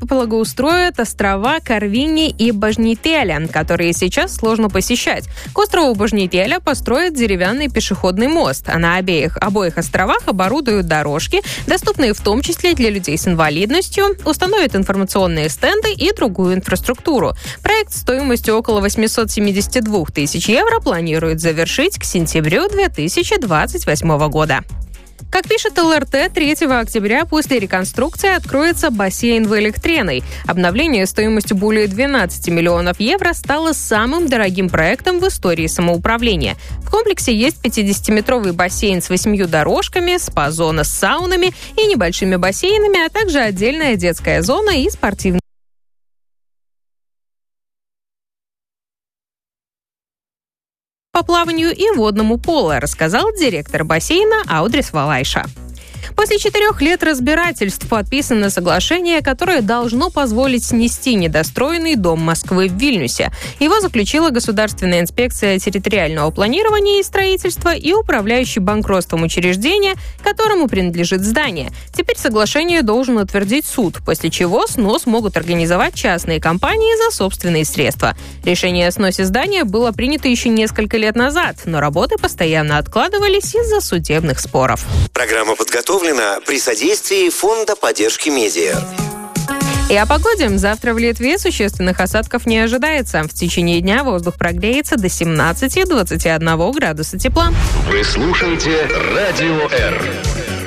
благоустроят острова Карвини и Бажнителя, которые сейчас сложно посещать. К острову Бажнителя построят деревянный пешеходный мост, а на обоих островах оборудуют дорожки, доступные в том числе для людей с инвалидностью, установят информационные стенды и другую инфраструктуру. Проект стоимостью около 872 тысяч евро планируют завершить к сентябрю 2028 года. Как пишет ЛРТ, 3 октября после реконструкции откроется бассейн в Электреной. Обновление стоимостью более 12 миллионов евро стало самым дорогим проектом в истории самоуправления. В комплексе есть 50-метровый бассейн с 8 дорожками, спа-зона с саунами и небольшими бассейнами, а также отдельная детская зона и спортивная по плаванию и водному поло, рассказал директор бассейна Аудрис Валайша. После 4 лет разбирательств подписано соглашение, которое должно позволить снести недостроенный дом Москвы в Вильнюсе. Его заключила Государственная инспекция территориального планирования и строительства и управляющий банкротством учреждения, которому принадлежит здание. Теперь соглашение должен утвердить суд, после чего снос могут организовать частные компании за собственные средства. Решение о сносе здания было принято еще несколько лет назад, но работы постоянно откладывались из-за судебных споров. Программа подготовлена при содействии Фонда поддержки медиа. И о погоде. Завтра в Литве существенных осадков не ожидается. В течение дня воздух прогреется до 17-21 градуса тепла. Вы слушаете Радио Р.